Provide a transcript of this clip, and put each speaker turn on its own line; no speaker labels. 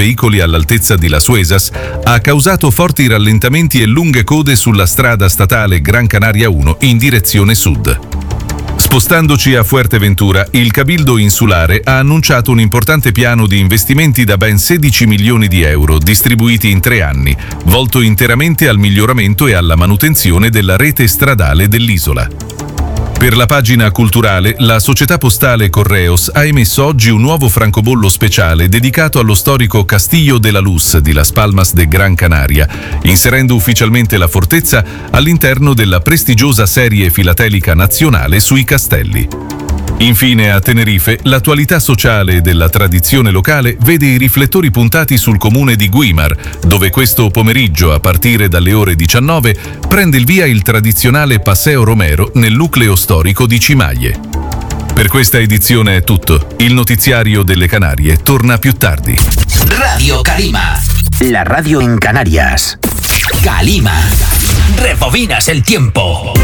veicoli all'altezza di Las Huesas ha causato forti rallentamenti e lunghe code sulla strada statale Gran Canaria 1 in direzione sud. Spostandoci a Fuerteventura, il Cabildo insulare ha annunciato un importante piano di investimenti da ben 16 milioni di euro distribuiti in 3 anni, volto interamente al miglioramento e alla manutenzione della rete stradale dell'isola. Per la pagina culturale, la società postale Correos ha emesso oggi un nuovo francobollo speciale dedicato allo storico Castillo de la Luz di Las Palmas de Gran Canaria, inserendo ufficialmente la fortezza all'interno della prestigiosa serie filatelica nazionale sui castelli. Infine, a Tenerife, l'attualità sociale della tradizione locale vede i riflettori puntati sul comune di Güímar, dove questo pomeriggio, a partire dalle ore 19, prende il via il tradizionale Paseo Romero nel nucleo storico di Chimaglie. Per questa edizione è tutto. Il notiziario delle Canarie torna più tardi.
Radio Calima, la radio en Canarias. Calima, rebobinas el tiempo.